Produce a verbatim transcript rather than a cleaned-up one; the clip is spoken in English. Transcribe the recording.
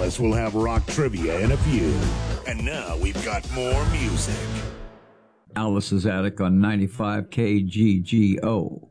Alice will have rock trivia in a few. And now we've got more music. Alice's Attic on ninety-five K G G O.